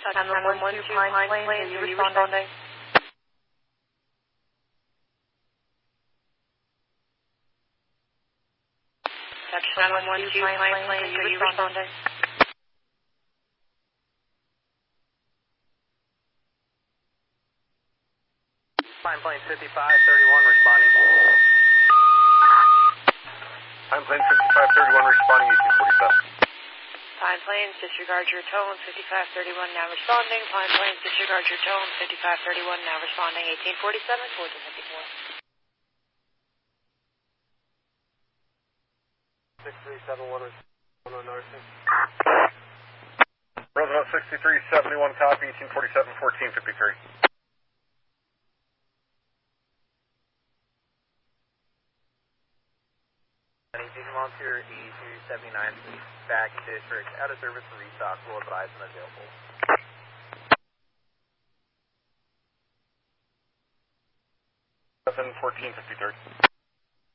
911 Pine Plains, are you responding? Section 912 Pine Plains, are you responding? Pine Plains 5531 responding. Pine Plains 5531 responding, 1847. Pine Plains, disregard your tone, 5531 now responding. Pine Plains, disregard your tone, 5531 now responding, 1847, 1454. 6371 on Narson. Roosevelt 6371, copy, 1847, 1453. Season Volunteer 8279, please. Back in district, out of service for restock, will advise when available. 1453.